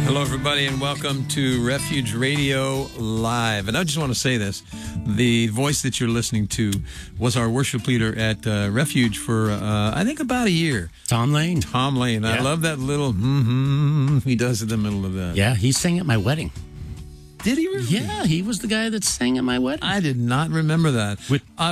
Hello, everybody, and welcome to Refuge Radio Live. And I just want to say this. The voice that you're listening to was our worship leader at Refuge for, I think, about a year. Tom Lane. Tom Lane. Yeah. I love that little he does in the middle of that. Yeah, he sang at my wedding. Did he really? Yeah, he was the guy that sang at my wedding. I did not remember that. With